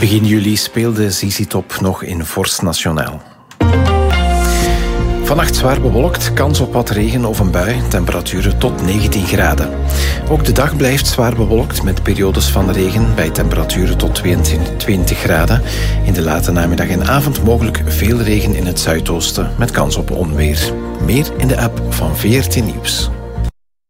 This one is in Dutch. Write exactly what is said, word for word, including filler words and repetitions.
Begin juli speelde Z Z Top nog in Forst Nationaal. Vannacht zwaar bewolkt, kans op wat regen of een bui, temperaturen tot negentien graden. Ook de dag blijft zwaar bewolkt met periodes van regen bij temperaturen tot tweeëntwintig graden. In de late namiddag en avond mogelijk veel regen in het zuidoosten met kans op onweer. Meer in de app van V R T Nieuws.